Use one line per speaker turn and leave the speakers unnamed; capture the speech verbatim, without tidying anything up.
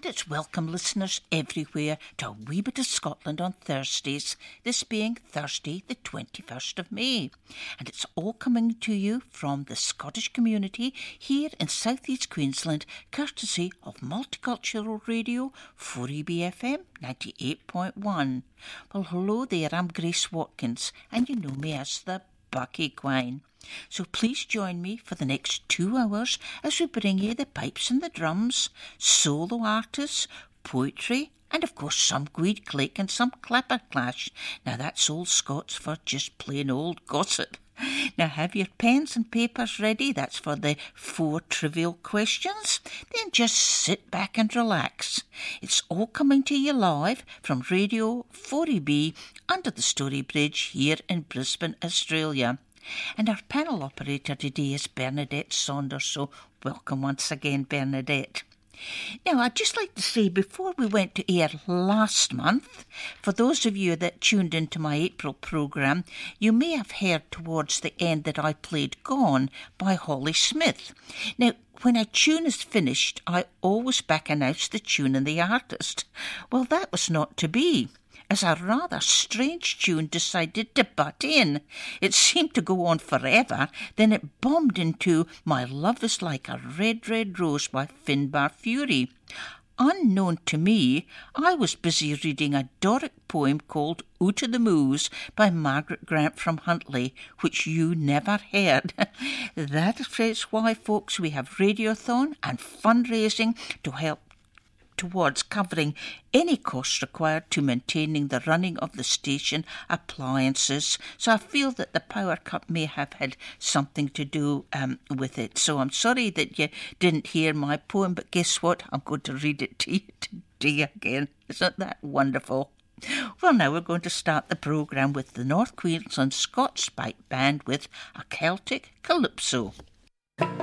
And it's welcome listeners everywhere to a wee bit of Scotland on Thursdays, this being Thursday the twenty-first of May. And it's all coming to you from the Scottish community here in South East Queensland, courtesy of Multicultural Radio, four E B F M ninety-eight point one. Well, hello there, I'm Grace Watkins, and you know me as the Bucky Quine. So please join me for the next two hours as we bring you the pipes and the drums, solo artists, poetry, and of course some Gweed Click and some Clapper Clash. Now that's old Scots for just plain old gossip. Now have your pens and papers ready, that's for the four trivial questions. Then just sit back and relax. It's all coming to you live from Radio four E B under the Story Bridge here in Brisbane, Australia. And our panel operator today is Bernadette Saunders, so welcome once again, Bernadette. Now, I'd just like to say, before we went to air last month, for those of you that tuned into my April programme, you may have heard towards the end that I played Gone by Holly Smith. Now, when a tune is finished, I always back announce the tune and the artist. Well, that was not to be, as a rather strange tune decided to butt in. It seemed to go on forever, then it bombed into My Love Is Like a Red, Red Rose by Finbar Fury. Unknown to me, I was busy reading a Doric poem called Out o' the Moos by Margaret Grant from Huntly, which you never heard. That is why, folks, we have Radiothon and fundraising to help towards covering any costs required to maintaining the running of the station appliances. So I feel that the power cut may have had something to do um, with it. So I'm sorry that you didn't hear my poem, but guess what? I'm going to read it to you today again. Isn't that wonderful? Well, now we're going to start the programme with the North Queensland Scots Pipe Band with a Celtic Calypso.